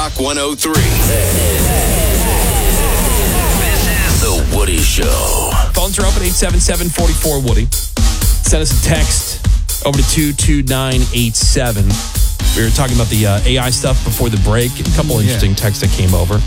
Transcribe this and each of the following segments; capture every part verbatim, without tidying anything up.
Rock one oh three. This is The Woody Show. Phones are up at eight seven seven, four four, Woody. Send us a text over to two two nine eight seven. We were talking about the uh, A I stuff before the break. A couple Yeah. interesting texts that came over.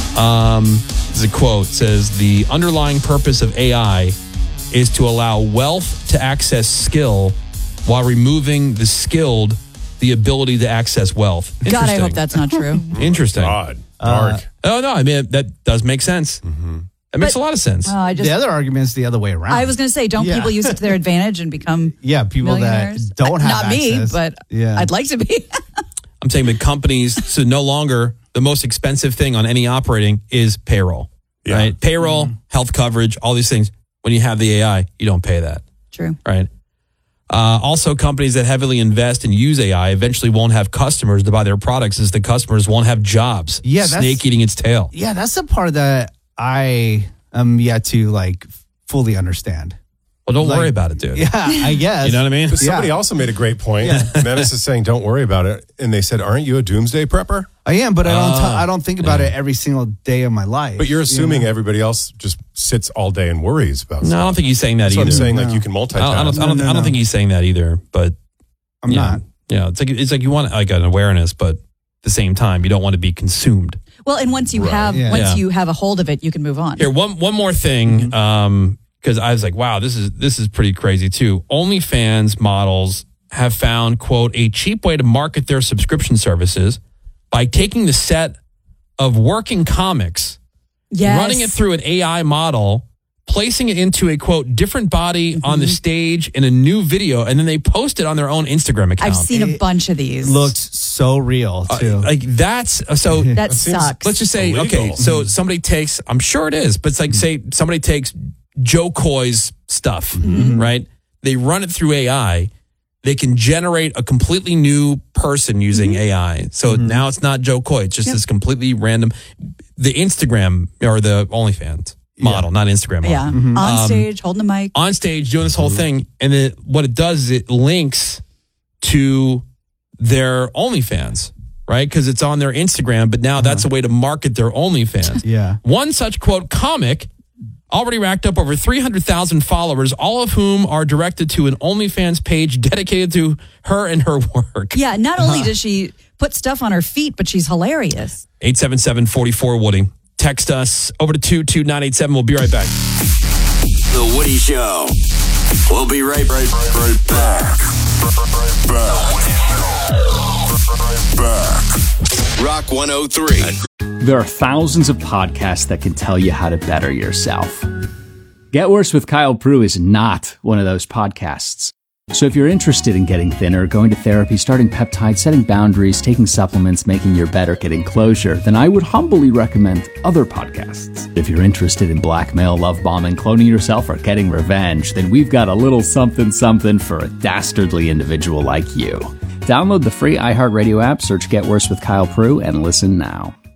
Um, this is a quote. It says, the underlying purpose of A I is to allow wealth to access skill while removing the skilled the ability to access wealth. God, I hope that's not true. Interesting. God, dark. Uh, oh, no, I mean, that does make sense. Mm-hmm. That makes But- a lot of sense. Uh, I just, The other argument is the other way around. I was going to say, don't Yeah. people use it to their advantage and become yeah, people that millionaires? don't have Not me, access. but Yeah. I'd like to be. I'm saying that companies, so no longer the most expensive thing on any operating is payroll, Yeah. right? Payroll, Mm-hmm. health coverage, all these things. When you have the A I, you don't pay that, True. right? Uh, also, companies that heavily invest and use A I eventually won't have customers to buy their products, as the customers won't have jobs. Yeah, that's- snake eating its tail. Yeah, that's the part that I am yet to like fully understand. Well, don't Like- worry about it, dude. Yeah, I guess. You know what I mean? But somebody Yeah. also made a great point. Menace is saying, don't worry about it. And they said, aren't you a doomsday prepper? I am, but I don't. T- Ah. I don't think about it every single day of my life. But you're assuming you know? everybody else just sits all day and worries about No, I stuff. don't think he's saying that That's what either. I'm saying. No. Like you can multitask. I don't, I don't, I don't, No, no, I don't no. think he's saying that either, but I'm yeah, not. Yeah, it's like it's like you want like an awareness, but at the same time, you don't want to be consumed. Well, and once you Right. have Yeah. once Yeah. you have a hold of it, you can move on. Here, one one more thing, um, because I was like, wow, this is this is pretty crazy too. OnlyFans models have found, quote, a cheap way to market their subscription services by taking the set of working comics, Yes. running it through an A I model, placing it into a, quote, different body on the stage in a new video, and then they post it on their own Instagram account. I've seen a bunch of these. Looks so real too. Uh, like that's so. that seems- sucks. Let's just say, illegal. okay, so somebody takes, I'm sure it is, but it's like, say somebody takes Joe Coy's stuff, right? They run it through A I. They can generate a completely new person using A I. So now it's not Joe Coy. It's just this completely random, the Instagram or the OnlyFans model, not Instagram model. yeah, Mm-hmm. on Um, stage, holding the mic. On stage doing this whole thing. And then what it does is it links to their OnlyFans, right? Because it's on their Instagram, but now that's a way to market their OnlyFans. Yeah. One such, quote, comic already racked up over three hundred thousand followers, all of whom are directed to an OnlyFans page dedicated to her and her work. Yeah, not only does she put stuff on her feet, but she's hilarious. eight seven seven, four four, Woody. Text us over to two two nine eight seven. We'll be right back. The Woody Show. We'll be right, right, right, right back. Back. Back. Rock one oh three. There are thousands of podcasts that can tell you how to better yourself. Get Worse with Kyle Prue is not one of those podcasts. So if you're interested in getting thinner, going to therapy, starting peptides, setting boundaries, taking supplements, making your better, getting closure, then I would humbly recommend other podcasts. If you're interested in blackmail, love bombing, cloning yourself, or getting revenge, then we've got a little something something for a dastardly individual like you. Download the free iHeartRadio app, search Get Worse with Kyle Prue, and listen now.